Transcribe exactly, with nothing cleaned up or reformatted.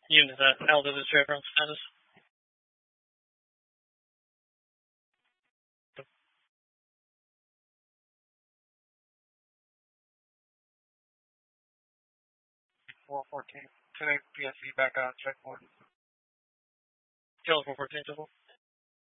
Unit at Aldo the Trevor status. four fourteen. Today, P S C back on checkpoint. Kill four fourteen, double.